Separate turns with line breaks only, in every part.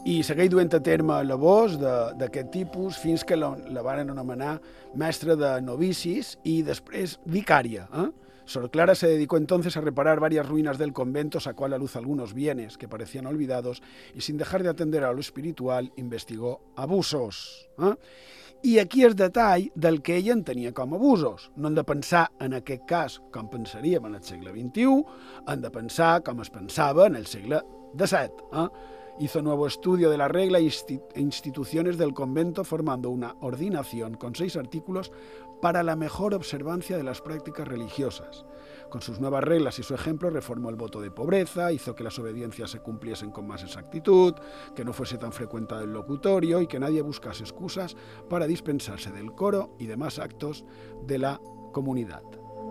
i segueix duent a terme labors d'aquest tipus fins que la van anomenar mestra de novicis y després vicaria. Sor Clara se dedicó entonces a reparar varias ruinas del convento, sacó a la luz algunos bienes que parecían olvidados y sin dejar de atender a lo espiritual investigó abusos. I aquí el detall del que ella entenia com a abusos. No hem de pensar en aquest cas com pensaríem en el segle XXI, hem de pensar com es pensava en el segle XVII. Hizo nuevo estudio de la regla e instituciones del convento, formando una ordinación con 6 artículos para la mejor observancia de las prácticas religiosas. Con sus nuevas reglas y su ejemplo reformó el voto de pobreza, hizo que las obediencias se cumpliesen con más exactitud, que no fuese tan frecuentado el locutorio y que nadie buscase excusas para dispensarse del coro y demás actos de la comunidad.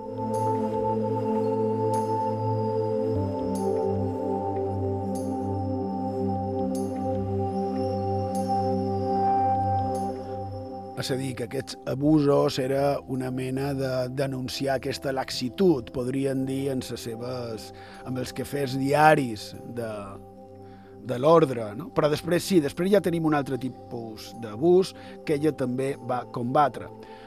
És a dir, que aquests abusos era una mena de denunciar aquesta laxitud, podrien dir, amb els quefers diaris de l'ordre, no? Però després després ja tenim un altre tipus d'abús que ella també va combatre,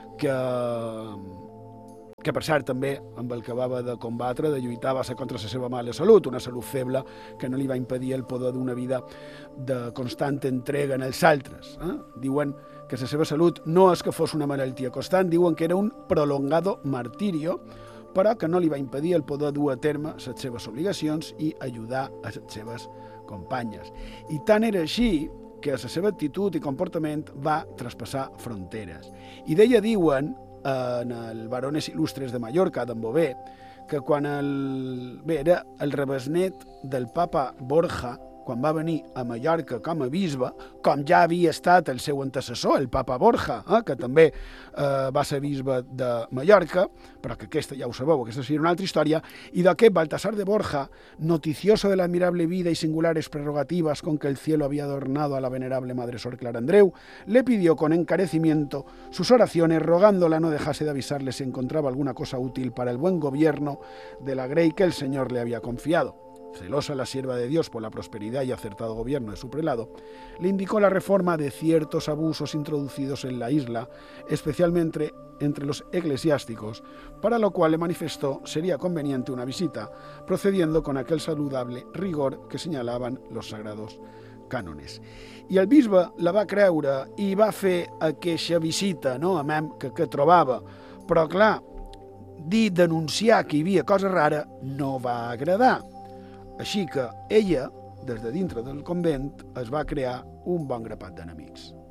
que per cert també amb el que va haver de combatre, de lluitar, va ser contra la seva mala salut, una salut feble que no li va impedir el poder d'una vida de constant entrega en els altres. Diuen que la seva salut no és que fos una malaltia constant, diuen que era un prolongado martirio, però que no li va impedir el poder dur a terme les seves obligacions i ajudar a les seves companyes. I tant era així que la seva actitud i comportament va traspassar fronteres. I d'ella diuen, en el Varones Il·lustres de Mallorca, d'en Bové, que quan era el rebesnet del papa Borja, quan va venir a Mallorca com a bisbe, com ja havia estat el seu antecessor, el papa Borja, que també va ser bisbe de Mallorca, però que aquesta ja ho sabeu, aquesta seria una altra història, y d'aquest Baltasar de Borja, noticioso de la admirable vida y singulares prerrogativas con que el cielo había adornado a la venerable Madre Sor Clara Andreu, le pidió con encarecimiento sus oraciones, rogándola no dejase de avisarle si encontraba alguna cosa útil para el buen gobierno de la grey que el Señor le había confiado. Celosa la sierva de Dios por la prosperidad y acertado gobierno de su prelado, le indicó la reforma de ciertos abusos introducidos en la isla, especialmente entre los eclesiásticos, para lo cual le manifestó sería conveniente una visita, procediendo con aquel saludable rigor que señalaban los sagrados cànones. I el bisbe la va creure i va fer aquesta visita, no, que trobava, però clar, denunciar que hi havia cosa rara no va agradar. Així que ella, des de dintre del convent, es va crear un bon grapat d'enemics.